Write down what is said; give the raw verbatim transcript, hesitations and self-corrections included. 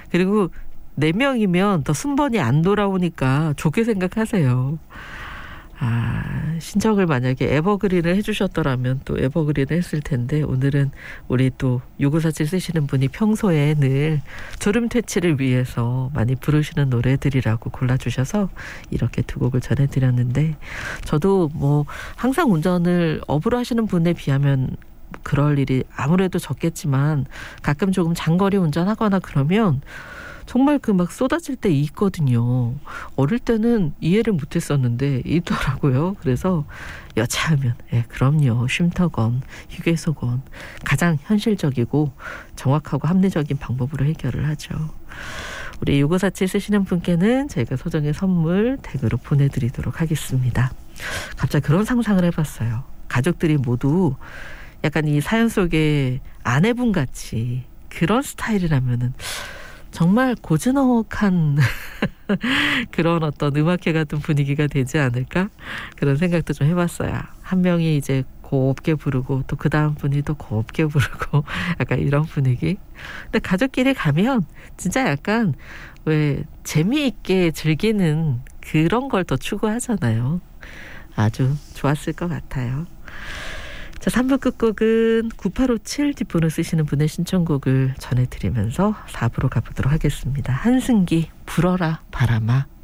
그리고 네 명이면 더 순번이 안 돌아오니까 좋게 생각하세요. 아, 신청을 만약에 에버그린을 해주셨더라면 또 에버그린을 했을 텐데 오늘은 우리 또 육오사칠 쓰시는 분이 평소에 늘 졸음 퇴치를 위해서 많이 부르시는 노래들이라고 골라주셔서 이렇게 두 곡을 전해드렸는데 저도 뭐 항상 운전을 업으로 하시는 분에 비하면 그럴 일이 아무래도 적겠지만 가끔 조금 장거리 운전하거나 그러면 정말 그 막 쏟아질 때 있거든요. 어릴 때는 이해를 못했었는데 있더라고요. 그래서 여차하면 예, 그럼요. 쉼터건 휴게소건 가장 현실적이고 정확하고 합리적인 방법으로 해결을 하죠. 우리 육오사칠 쓰시는 분께는 저희가 소정의 선물 댁으로 보내드리도록 하겠습니다. 갑자기 그런 상상을 해봤어요. 가족들이 모두 약간 이 사연 속의 아내분 같이 그런 스타일이라면은 정말 고즈넉한 그런 어떤 음악회 같은 분위기가 되지 않을까? 그런 생각도 좀 해봤어요. 한 명이 이제 곱게 부르고 또 그 다음 분이 또 곱게 부르고 약간 이런 분위기. 근데 가족끼리 가면 진짜 약간 왜 재미있게 즐기는 그런 걸 더 추구하잖아요. 아주 좋았을 것 같아요. 자, 삼 부 끝곡은 구팔오칠 뒷번호 쓰시는 분의 신청곡을 전해드리면서 사 부로 가보도록 하겠습니다. 한승기 불어라 바람아.